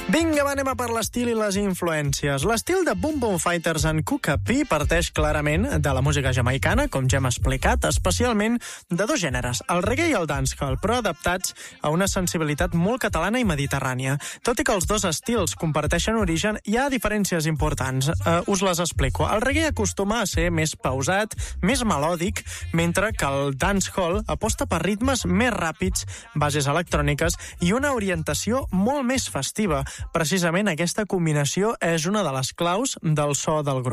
Vinga, va, anem a per l'estil i les influències. L'estil de Boom Boom Fighters and Kuka P parteix clarament de la música jamaicana, com ja hem explicat, especialment de dos gèneres, el reggae i el dancehall, però adaptats a una sensibilitat molt catalana i mediterrània. Tot i que els dos estils comparteixen origen, hi ha diferències importants. Us les explico. El reggae acostuma a ser més pausat, més melòdic, mentre que el dancehall aposta per ritmes més ràpids, bases electròniques i una orientació molt més festiva. Precisament aquesta combinació és una de les claus del so del grup.